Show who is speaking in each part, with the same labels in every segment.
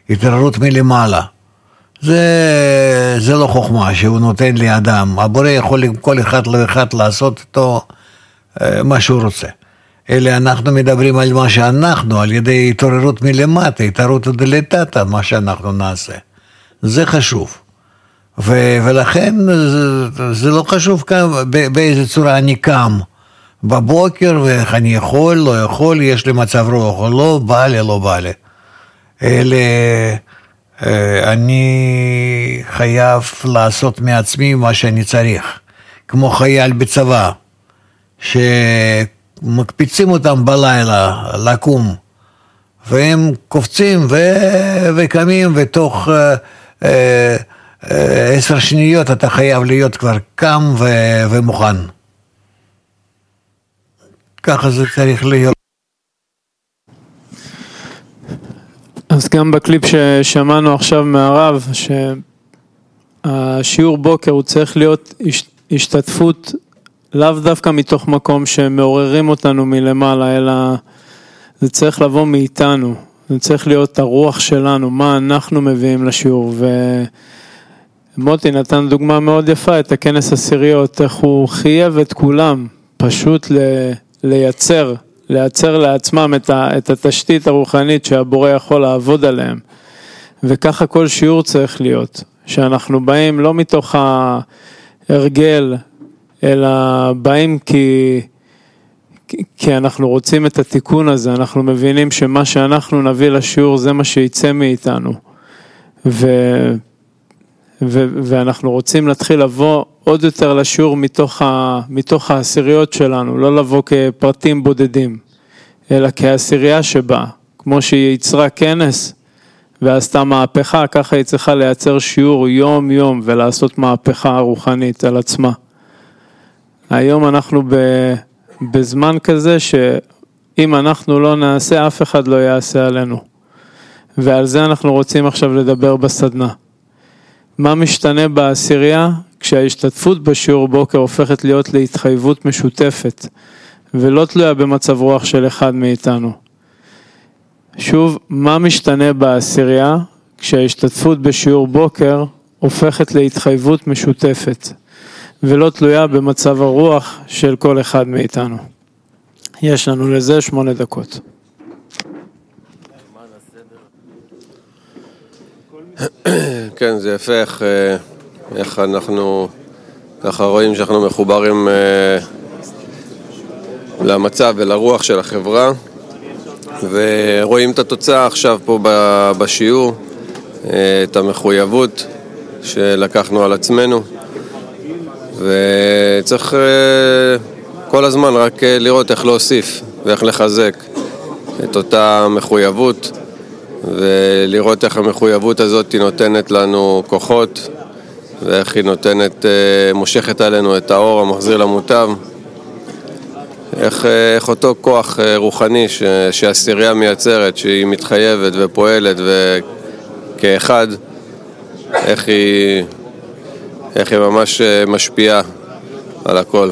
Speaker 1: התעוררות מלמעלה. זה לא חוכמה שהוא נותן לאדם. הבורא יכול עם כל אחד ואחד לעשות אותו מה שהוא רוצה. אלא אנחנו מדברים על מה שאנחנו, על ידי התעוררות מלמטה, התעוררות דלתתא, מה שאנחנו נעשה. זה חשוב. ולכן זה לא חשוב באיזה צורה אני קם בבוקר, ואיך אני יכול, לא יכול, יש לי מצב רוח או לא, בא לי, לא בא לי. אלא אני חייב לעשות מעצמי מה שאני צריך. כמו חייל בצבא, שמקפיצים אותם בלילה לקום, והם קופצים וקמים, ותוך 10 שניות אתה חייב להיות כבר קם ומוכן. ככה זה צריך להיות.
Speaker 2: אז גם בקליפ ששמענו עכשיו מהרב, שהשיעור בוקר הוא צריך להיות השתתפות לאו דווקא מתוך מקום שמעוררים אותנו מלמעלה, אלא זה צריך לבוא מאיתנו, זה צריך להיות הרוח שלנו, מה אנחנו מביאים לשיעור. ומוטי נתן דוגמה מאוד יפה, את הכנס עשיריות, איך הוא חייב את כולם, פשוט לייצר לעצמם את התשתית הרוחנית שהבורא יכול לעבוד עליהם. וככה כל שיעור צריך להיות, שאנחנו באים לא מתוך ההרגל, אלא באים כי אנחנו רוצים את התיקון הזה, אנחנו מבינים שמה שאנחנו נביא לשיעור זה מה שיצא מאיתנו. ואנחנו רוצים להתחיל לבוא עוד יותר לשיעור מתוך העשיריות שלנו, לא לבוא כפרטים בודדים, אלא כעשירייה שבאה, כמו שהיא יצרה כנס ועשתה מהפכה, ככה היא צריכה לייצר שיעור יום יום ולעשות מהפכה רוחנית על עצמה. היום אנחנו בזמן כזה שאם אנחנו לא נעשה, אף אחד לא יעשה עלינו. ועל זה אנחנו רוצים עכשיו לדבר בסדנה. מה משתנה בעשירייה? כשההשתתפות בשיעור בוקר הופכת להיות להתחייבות משותפת, ולא תלויה במצב רוח של אחד מאיתנו. שוב, מה משתנה בעשירייה? כשההשתתפות בשיעור בוקר הופכת להתחייבות משותפת, ולא תלויה במצב הרוח של כל אחד מאיתנו. יש לנו לזה 8 דקות.
Speaker 3: כן, זה יפה איך אנחנו ככה רואים שאנחנו מחוברים למצב ולרוח של החברה, ורואים את התוצאה עכשיו פה בשיעור, את המחויבות שלקחנו על עצמנו, וצריך כל הזמן רק לראות איך להוסיף ואיך לחזק את אותה מחויבות, ולראות איך המחויבות הזאת נותנת לנו כוחות, ואיך היא נותנת, מושכת עלינו את האור המחזיר למוטב, איך אותו כוח רוחני שהעשירייה מייצרת, שהיא מתחייבת ופועלת וכאחד, איך היא ממש משפיעה על הכל.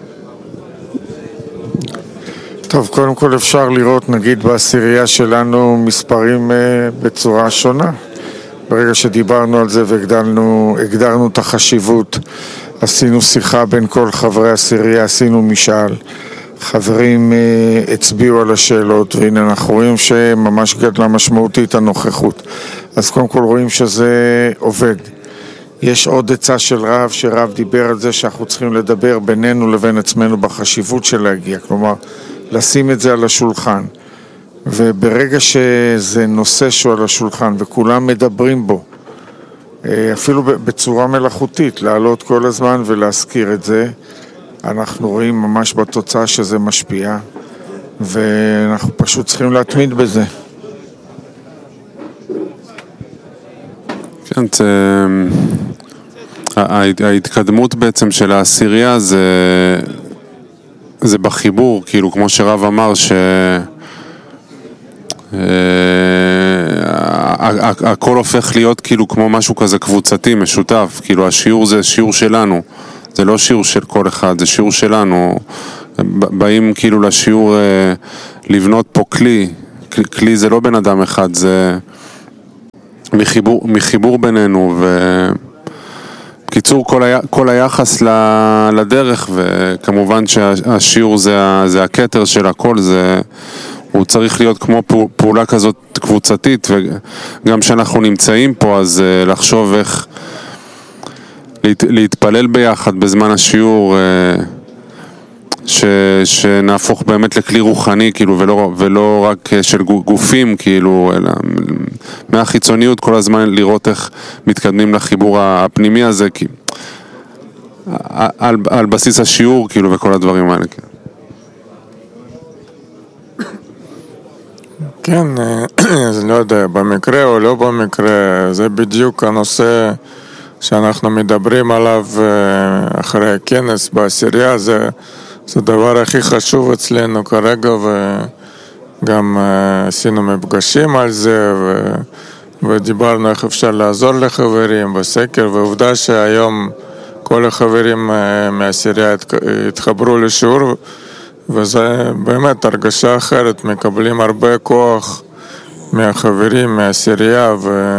Speaker 4: טוב, קודם כל אפשר לראות, נגיד בעשירייה שלנו, מספרים בצורה שונה. ברגע שדיברנו על זה והגדרנו את החשיבות, עשינו שיחה בין כל חברי העשירייה, עשינו משאל. חברים הצביעו על השאלות, והנה אנחנו רואים שממש גדלה משמעותית הנוכחות. אז קודם כל רואים שזה עובד. יש עוד עצה של רב, שרב דיבר על זה שאנחנו צריכים לדבר בינינו לבין עצמנו בחשיבות של להגיע. כלומר, לשים את זה על השולחן. וברגע שזה נושא שהוא על השולחן וכולם מדברים בו, אפילו בצורה מלאכותית, לעלות כל הזמן ולהזכיר את זה, אנחנו רואים ממש בתוצאה שזה משפיע, ואנחנו פשוט צריכים להתמיד בזה.
Speaker 5: כן, ההתקדמות בעצם של העשירייה זה בחיבור, כאילו כמו שרב אמר הכל הופך להיות כאילו כמו משהו כזה קבוצתי, משותף, כאילו השיעור זה שיעור שלנו, זה לא שיעור של כל אחד, זה שיעור שלנו. באים כאילו לשיעור לבנות פה כלי זה לא בן אדם אחד, מחיבור בינינו, בקיצור כל היחס לדרך, וכמובן שהשיעור זה הכתר של הכל, הוא צריך להיות כמו פעולה כזאת קבוצתית, וגם שאנחנו נמצאים פה אז לחשוב איך להתפלל ביחד בזמן השיעור, שנהפוך באמת לכלי רוחני, כאילו, ולא רק של גופים, כאילו, אלא מהחיצוניות כל הזמן לראות איך מתקדמים לחיבור הפנימי הזה, על בסיס השיעור, כאילו, וכל הדברים האלה.
Speaker 4: כן, אז לא יודע, במקרה או לא במקרה, זה בדיוק הנושא שאנחנו מדברים עליו אחרי הכנס בעשירייה, זה הדבר הכי חשוב אצלנו כרגע, וגם עשינו מפגשים על זה, ודיברנו איך אפשר לעזור לחברים בסקר, ועובדה שהיום כל החברים מהעשירייה התחברו לשיעור, וזה באמת הרגשה אחרת, מקבלים הרבה כוח מהחברים מהעשירייה,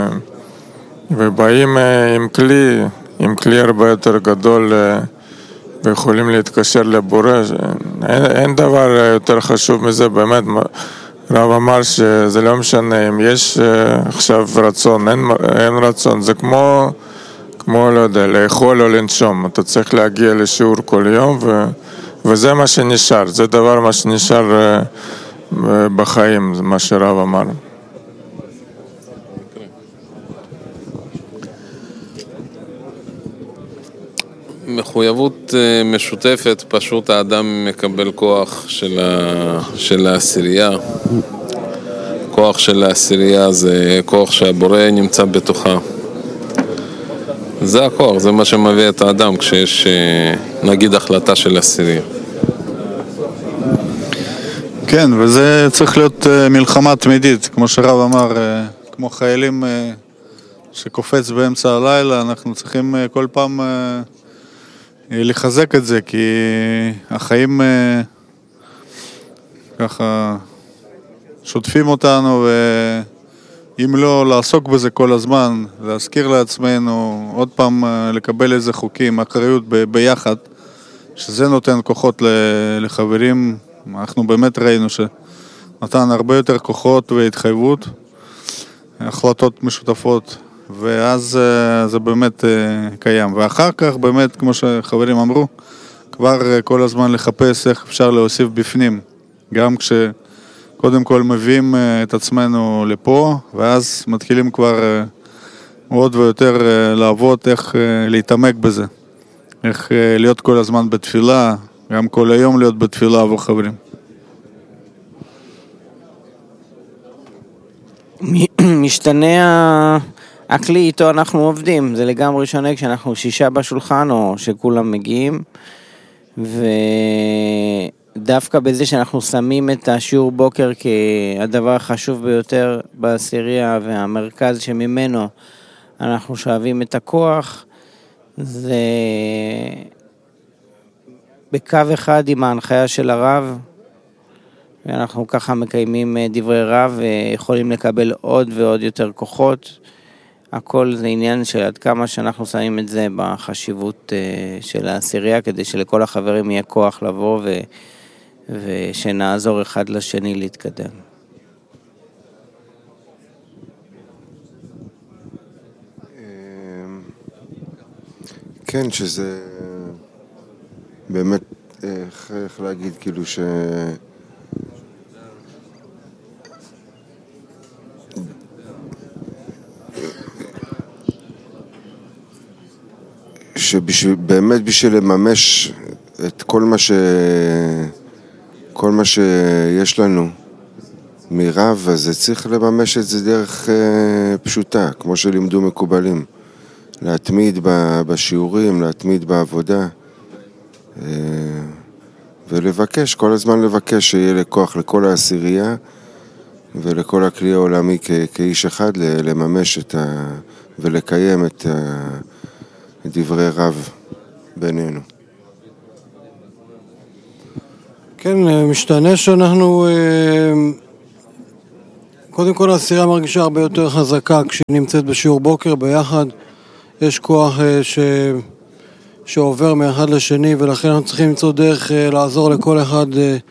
Speaker 4: ובאים עם כלי הרבה יותר גדול, ויכולים להתקשר לבורא. אין דבר יותר חשוב מזה, באמת. רב אמר שזה לא משנה אם יש עכשיו רצון, אין רצון, זה כמו לא יודע, לאכול או לנשום. אתה צריך להגיע לשיעור כל יום, וזה מה שנשאר, זה דבר מה שנשאר בחיים, זה מה שרב אמר.
Speaker 6: מחויבות משותפת, פשוט האדם מקבל כוח של העשירייה. כוח של העשירייה זה כוח שהבורא נמצא בתוכה. זה הכוח, זה מה שמביא את האדם כשיש נגיד החלטה של העשירייה.
Speaker 7: כן, וזה צריך להיות מלחמה תמידית, כמו שרב אמר, כמו חיילים שקופץ באמצע הלילה, אנחנו צריכים כל פעם לחזק את זה, כי החיים ככה שוטפים אותנו, ואם לא לעסוק בזה כל הזמן, להזכיר לעצמנו, עוד פעם לקבל איזה חוקים, אחריות ביחד, שזה נותן כוחות לחברים. אנחנו באמת ראינו שנתן הרבה יותר כוחות והתחייבות, החלטות משותפות, ואז זה באמת קיים. ואחר כך באמת, כמו שחברים אמרו, כבר כל הזמן לחפש איך אפשר להוסיף בפנים, גם כשקודם כל מביאים את עצמנו לפה, ואז מתחילים כבר עוד ויותר לעבוד, איך להתעמק בזה, איך להיות כל הזמן בתפילה, גם כל היום להיות בתפילה עבור חברים.
Speaker 8: משתנה הכלי איתו אנחנו עובדים, זה לגמרי שונה כשאנחנו 6 בשולחן או שכולם מגיעים, ודווקא בזה שאנחנו שמים את השיעור בוקר כהדבר החשוב ביותר בעשירייה והמרכז שממנו אנחנו שואבים את הכוח, זה בקו אחד עם ההנחיה של הרב, ואנחנו ככה מקיימים דברי רב ויכולים לקבל עוד ועוד יותר כוחות. הכל זה עניין של עד כמה שאנחנו שמים את זה בחשיבות של העשירייה, כדי שלכל החברים יהיה כוח לבוא ושנעזור אחד לשני להתקדם.
Speaker 9: כן, שזה באמת, איך להגיד, כאילו שבאמת בשביל לממש את כל מה שיש לנו מרב, אז צריך לממש את זה דרך פשוטה, כמו שלימדו מקובלים. להתמיד בשיעורים, להתמיד בעבודה, ולבקש, כל הזמן לבקש שיהיה לכוח לכל העשירייה ולכל הכלי העולמי כאיש אחד לממש ולקיים את דברי רב בינינו.
Speaker 10: כן, משתנה שאנחנו קודם כל העשירייה מרגישה הרבה יותר חזקה כשהיא נמצאת בשיעור בוקר ביחד. יש כוח שעובר מאחד לשני, ולכן אנחנו צריכים למצוא דרך לעזור לכל אחד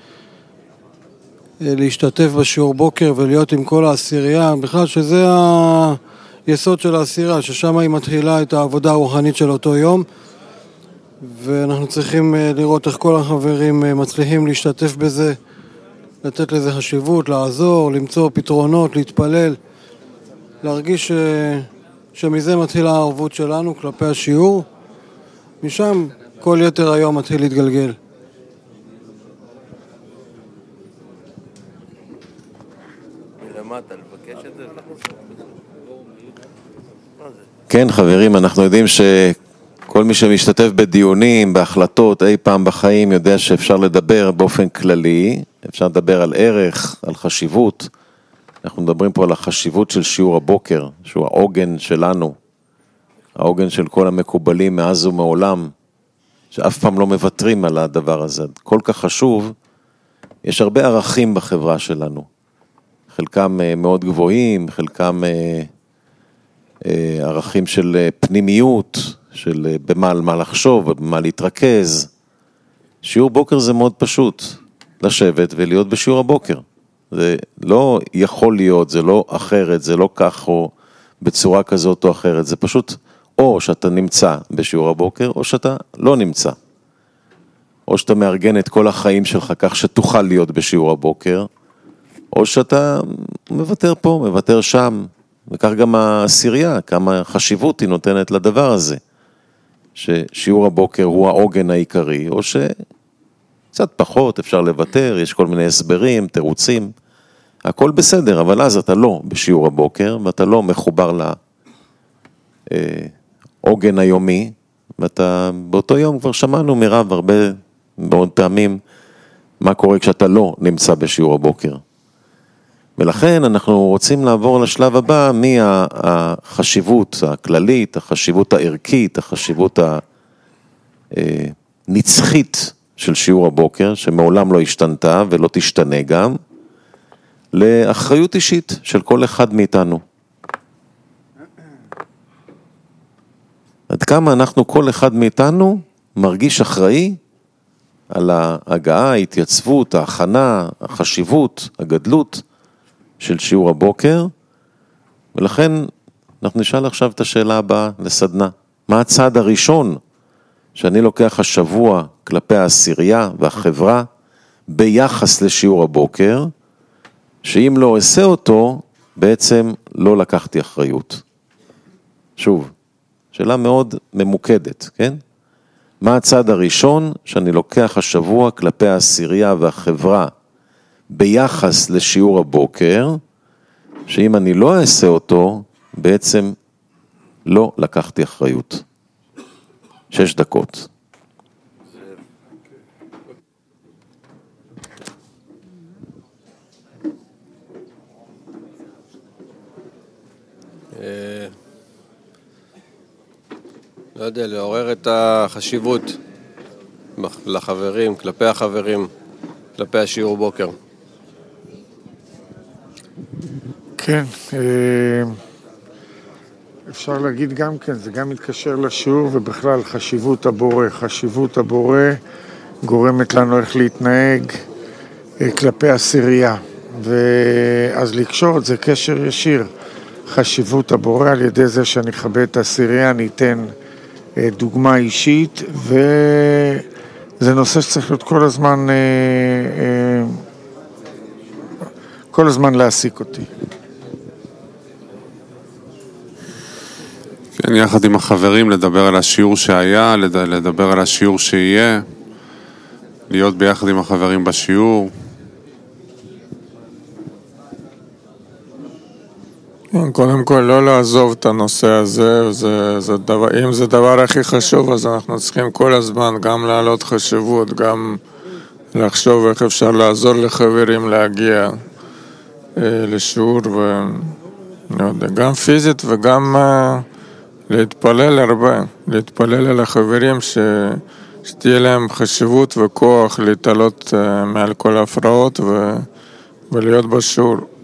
Speaker 10: להשתתף בשיעור בוקר ולהיות עם כל העשירייה. בכלל שזה היסוד של העשירייה, ששם היא מתחילה את העבודה הרוחנית של אותו יום, ואנחנו צריכים לראות איך כל החברים מצליחים להשתתף בזה, לתת לזה חשיבות, לעזור, למצוא פתרונות, להתפלל, להרגיש שמזה מתחילה הערבות שלנו כלפי השיעור. משם כל יתר היום מתחיל להתגלגל.
Speaker 11: כן חברים, אנחנו יודעים שכל מי שמשתתף בדיונים, בהחלטות, אי פעם בחיים, יודע שאפשר לדבר באופן כללי, אפשר לדבר על ערך, על חשיבות. אנחנו מדברים פה על החשיבות של שיעור הבוקר, שהוא העוגן שלנו, העוגן של כל המקובלים מאז ומעולם, שאף פעם לא מוותרים על הדבר הזה. כל כך חשוב, יש הרבה ערכים בחברה שלנו. חלקם מאוד גבוהים, חלקם ערכים של פנימיות, של במה על מה לחשוב, במה להתרכז. שיעור בוקר זה מאוד פשוט, לשבת ולהיות בשיעור הבוקר. זה לא יכול להיות, זה לא אחרת, זה לא כך או בצורה כזאת או אחרת, זה פשוט או שאתה נמצא בשיעור הבוקר או שאתה לא נמצא. או שאתה מארגן את כל החיים שלך כך שתוכל להיות בשיעור הבוקר, או שאתה מוותר פה, מוותר שם, וכך גם העשירייה, כמה חשיבות היא נותנת לדבר הזה, ששיעור הבוקר הוא העוגן העיקרי, או שקצת פחות אפשר לוותר, יש כל מיני הסברים, תירוצים, הכל בסדר, אבל אז אתה לא בשיעור הבוקר, ואתה לא מחובר לעוגן היומי, ואתה באותו יום כבר שמענו מרב הרבה מאוד פעמים, מה קורה כשאתה לא נמצא בשיעור הבוקר. ולכן אנחנו רוצים לעבור לשלב הבא, מהחשיבות הכללית, החשיבות הערכית, החשיבות הנצחית של שיעור הבוקר, שמעולם לא השתנתה ולא תשתנה גם, לאחריות אישית של כל אחד מאיתנו. עד כמה אנחנו, כל אחד מאיתנו, מרגיש אחראי על ההגעה, ההתייצבות, ההכנה, החשיבות, הגדלות, של שיעור הבוקר, ולכן אנחנו נשאל עכשיו את השאלה הבאה לסדנה. מה הצעד הראשון שאני לוקח השבוע כלפי העשירייה והחברה ביחס לשיעור הבוקר, שאם לא אעשה אותו, בעצם לא לקחתי אחריות. שוב, שאלה מאוד ממוקדת, כן? מה הצעד הראשון שאני לוקח השבוע כלפי העשירייה והחברה ביחס לשיעור הבוקר, שאם אני לא אעשה אותו, בעצם לא לקחתי אחריות. 6 דקות.
Speaker 3: לא יודע, לעורר את החשיבות לחברים, כלפי החברים, כלפי השיעור בוקר.
Speaker 4: כן, אפשר להגיד גם כן, זה גם מתקשר לשיעור ובכלל חשיבות הבורא. חשיבות הבורא גורמת לנו איך להתנהג כלפי עשירייה. ואז לקשור את זה קשר ישיר. חשיבות הבורא על ידי זה שאני אכבד את העשירייה, אני אתן דוגמה אישית, וזה נושא שצריך להיות כל הזמן להעסיק אותי.
Speaker 5: כן, יחד עם החברים לדבר על השיעור שהיה, לדבר על השיעור שיהיה, להיות ביחד עם החברים בשיעור.
Speaker 2: קודם כל לא לעזוב את הנושא הזה, אם זה דבר הכי חשוב, אז אנחנו צריכים כל הזמן גם להעלות חשיבות, גם לחשוב איך אפשר לעזור לחברים להגיע לשיעור, גם פיזית וגם להתפלל הרבה, להתפלל על החברים שתהיה להם חשיבות וכוח להתעלות מעל כל ההפרעות ולהיות בשיעור.